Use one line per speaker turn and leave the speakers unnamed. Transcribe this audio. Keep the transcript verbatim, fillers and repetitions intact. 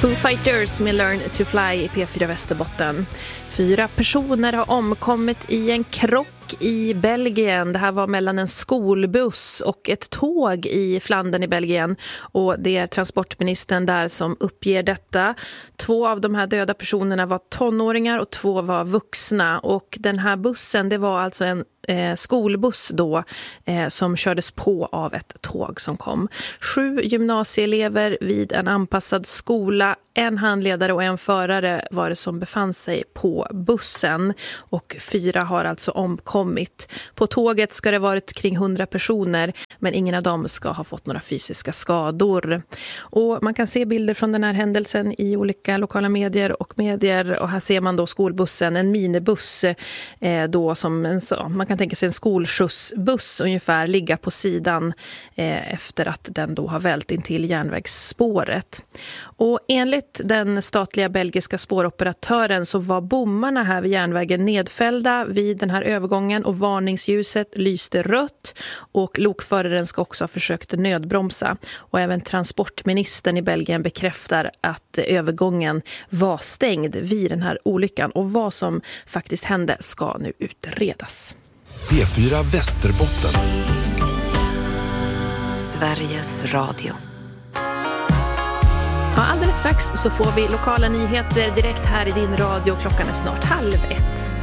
Foo Fighters med Learn to Fly i P fyra Västerbotten. Fyra personer har omkommit i en krock i Belgien. Det här var mellan en skolbuss och ett tåg i Flandern i Belgien. Och det är transportministern där som uppger detta. Två av de här döda personerna var tonåringar och två var vuxna. Och den här bussen, det var alltså en eh, skolbuss då eh, som kördes på av ett tåg som kom. Sju gymnasieelever vid en anpassad skola, en handledare och en förare var det som befann sig på bussen. Och fyra har alltså omkommit. På tåget ska det ha varit kring hundra personer, men ingen av dem ska ha fått några fysiska skador. Och man kan se bilder från den här händelsen i olika lokala medier och medier. Och här ser man då skolbussen, en minibuss eh, då som en, så, man kan tänka sig en skolskjutsbuss ungefär, ligga på sidan eh, efter att den då har vält in till järnvägsspåret. Och enligt den statliga belgiska spåroperatören så var bommarna här vid järnvägen nedfällda vid den här övergången och varningsljuset lyste rött och lokföraren ska också ha försökt nödbromsa. Och även transportministern i Belgien bekräftar att övergången var stängd vid den här olyckan och vad som faktiskt hände ska nu utredas.
P fyra Västerbotten.
Sveriges Radio.
Ja, alldeles strax så får vi lokala nyheter direkt här i din radio. Klockan är snart halv ett.